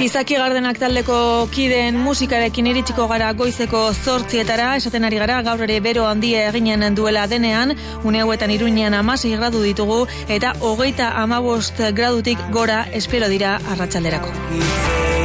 Izaki Gardenak taldeko kideen musikarekin iritsiko gara goizeko 8:00, esaten ari gara gaur ere bero handia eginen duela denean, une hauetan Iruñean 16 gradu ditugu eta 35 gradutik gora espero dira arratsalderako.